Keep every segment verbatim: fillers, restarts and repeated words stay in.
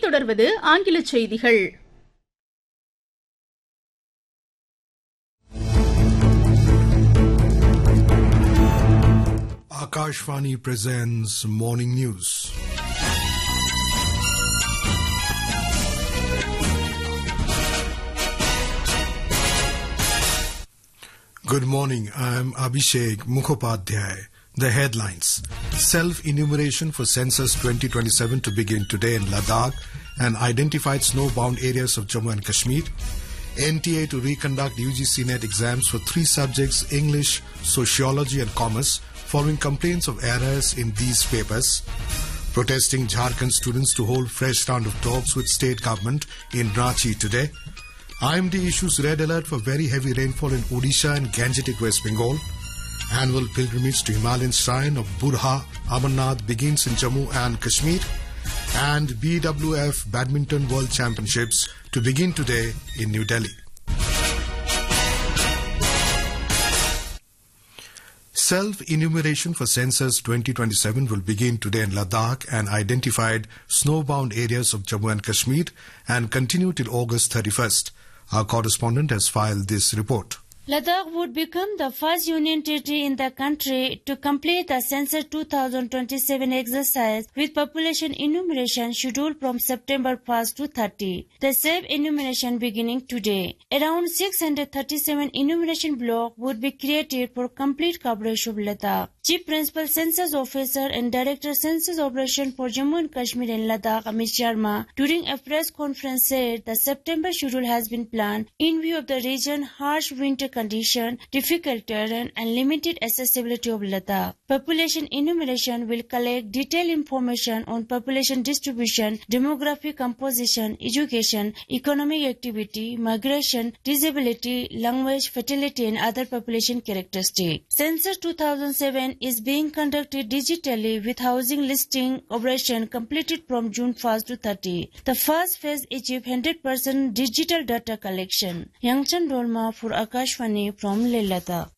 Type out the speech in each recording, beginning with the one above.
தொடர்வது ஆங்கில செய்திகள். Akashvani presents Morning News. Good morning, I am Abhishek Mukhopadhyay. The headlines. Self-enumeration for Census twenty twenty-seven to begin today in Ladakh and identified snow-bound areas of Jammu and Kashmir. N T A to reconduct U G C NET exams for three subjects, English, Sociology and Commerce, following complaints of errors in these papers. Protesting Jharkhand students to hold fresh round of talks with state government in Ranchi today. I M D issues red alert for very heavy rainfall in Odisha and Gangetic West Bengal. Annual pilgrimage to Himalayan shrine of Burha Amarnath begins in Jammu and Kashmir. And B W F Badminton World Championships to begin today in New Delhi. Self-enumeration for Census twenty twenty-seven will begin today in Ladakh and identified snow-bound areas of Jammu and Kashmir and continue till August thirty-first. Our correspondent has filed this report. Ladakh would become the first union territory in the country to complete the Census twenty twenty-seven exercise with population enumeration scheduled from September first to thirtieth. The self-enumeration beginning today. Around six hundred thirty-seven enumeration blocks would be created for complete coverage of Ladakh. Chief Principal Census Officer and Director Census Operation for Jammu and Kashmir and Ladakh, Amit Sharma, during a press conference said the September schedule has been planned in view of the region's harsh winter condition, difficult terrain and limited accessibility of Ladakh. Population enumeration will collect detailed information on population distribution, demographic composition, education, economic activity, migration, disability, language, fertility and other population characteristics. Census two thousand seven is being conducted digitally with housing listing operation completed from June first to thirtieth. The first phase achieved one hundred percent digital data collection. Yangchan Dolma for Akashvani from Leh, Ladakh.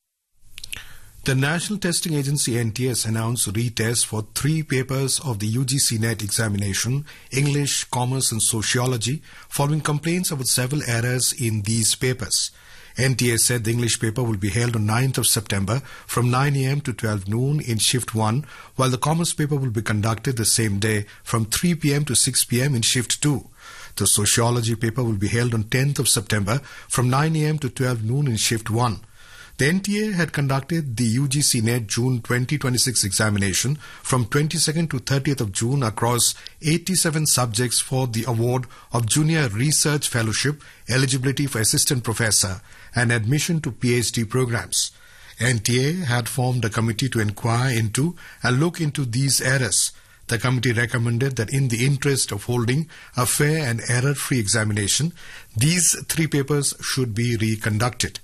The National Testing Agency N T A has announced retests for three papers of the U G C NET examination, English, Commerce and Sociology, following complaints about several errors in these papers. N T A said the English paper will be held on ninth of September from nine a m to twelve noon in shift one, while the Commerce paper will be conducted the same day from three p m to six p m in shift two. The Sociology paper will be held on tenth of September from nine a m to twelve noon in shift one. The N T A had conducted the U G C NET June twenty twenty-six examination from twenty-second to thirtieth of June across eighty-seven subjects for the award of Junior Research Fellowship, eligibility for Assistant Professor and admission to P H D programs. N T A had formed a committee to inquire into and look into these errors. The committee recommended that in the interest of holding a fair and error-free examination, these three papers should be reconducted.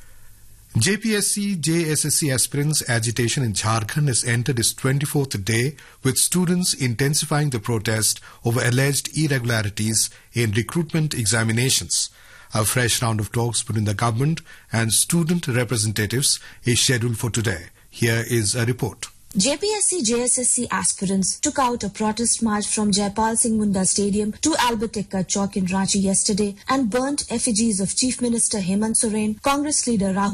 J P S C J S S C aspirants agitation in Jharkhand has entered its twenty-fourth day, with students intensifying the protest over alleged irregularities in recruitment examinations. A fresh round of talks between the government and student representatives is scheduled for today. Here is a report. J P S C J S S C aspirants took out a protest march from Jaipal Singh Munda Stadium to Albert Ekka Chowk in Ranchi yesterday and burnt effigies of Chief Minister Hemant Soren, Congress leader Rahul